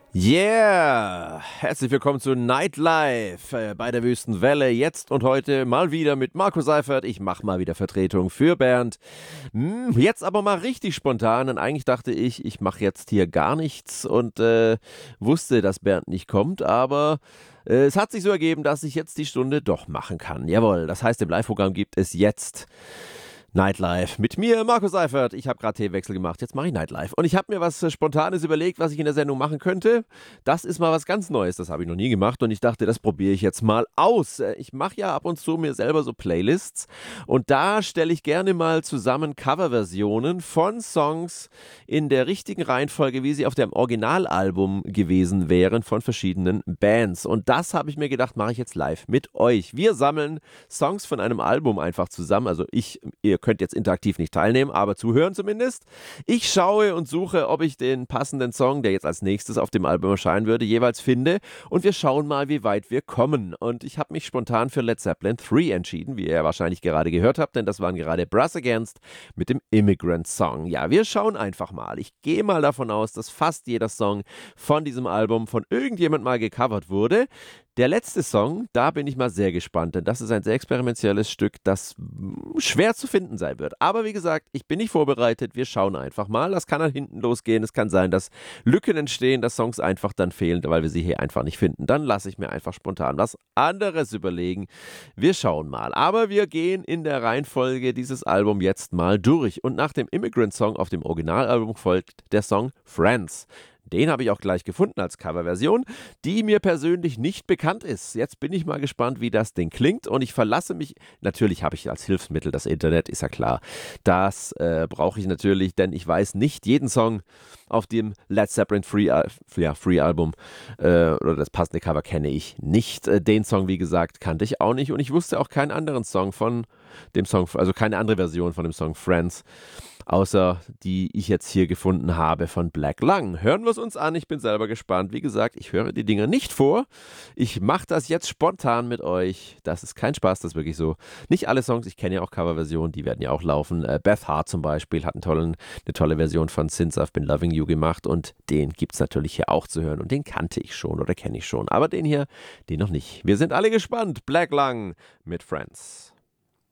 Yeah! Herzlich willkommen zu Nightlife bei der Wüstenwelle. Jetzt und heute mal wieder mit Marco Seifert. Ich mache mal wieder Vertretung für Bernd. Jetzt aber mal richtig spontan, denn eigentlich dachte ich mache jetzt hier gar nichts und wusste, dass Bernd nicht kommt, aber es hat sich so ergeben, dass ich jetzt die Stunde doch machen kann. Jawohl, das heißt, im Live-Programm gibt es jetzt Nightlife mit mir, Marco Seifert. Ich habe gerade Themenwechsel gemacht, jetzt mache ich Nightlife. Und ich habe mir was Spontanes überlegt, was ich in der Sendung machen könnte. Das ist mal was ganz Neues, das habe ich noch nie gemacht und ich dachte, das probiere ich jetzt mal aus. Ich mache ja ab und zu mir selber so Playlists und da stelle ich gerne mal zusammen Coverversionen von Songs in der richtigen Reihenfolge, wie sie auf dem Originalalbum gewesen wären von verschiedenen Bands. Und das habe ich mir gedacht, mache ich jetzt live mit euch. Wir sammeln Songs von einem Album einfach zusammen, also ihr könnt jetzt interaktiv nicht teilnehmen, aber zuhören zumindest. Ich schaue und suche, ob ich den passenden Song, der jetzt als nächstes auf dem Album erscheinen würde, jeweils finde und wir schauen mal, wie weit wir kommen. Und ich habe mich spontan für Led Zeppelin 3 entschieden, wie ihr ja wahrscheinlich gerade gehört habt, denn das waren gerade Brass Against mit dem Immigrant Song. Ja, wir schauen einfach mal. Ich gehe mal davon aus, dass fast jeder Song von diesem Album von irgendjemand mal gecovert wurde. Der letzte Song, da bin ich mal sehr gespannt, denn das ist ein sehr experimentelles Stück, das schwer zu finden sein wird. Aber wie gesagt, ich bin nicht vorbereitet, wir schauen einfach mal. Das kann nach hinten losgehen, es kann sein, dass Lücken entstehen, dass Songs einfach dann fehlen, weil wir sie hier einfach nicht finden. Dann lasse ich mir einfach spontan was anderes überlegen. Wir schauen mal. Aber wir gehen in der Reihenfolge dieses Album jetzt mal durch. Und nach dem Immigrant Song auf dem Originalalbum folgt der Song Friends. Den habe ich auch gleich gefunden als Coverversion, die mir persönlich nicht bekannt ist. Jetzt bin ich mal gespannt, wie das Ding klingt und ich verlasse mich, natürlich habe ich als Hilfsmittel das Internet, ist ja klar. Das brauche ich natürlich, denn ich weiß nicht jeden Song auf dem Led Zeppelin Free Album oder das passende Cover kenne ich nicht. Den Song, wie gesagt, kannte ich auch nicht und ich wusste auch keinen anderen Song von dem Song, also keine andere Version von dem Song Friends, außer die ich jetzt hier gefunden habe von Black Lung. Hören wir es uns an, ich bin selber gespannt. Wie gesagt, ich höre die Dinger nicht vor. Ich mache das jetzt spontan mit euch. Das ist kein Spaß, das ist wirklich so. Nicht alle Songs, ich kenne ja auch Coverversionen, die werden ja auch laufen. Beth Hart zum Beispiel hat eine tolle Version von Since I've Been Loving You gemacht und den gibt es natürlich hier auch zu hören und den kannte ich schon oder kenne ich schon. Aber den hier, den noch nicht. Wir sind alle gespannt. Black Lung mit Friends.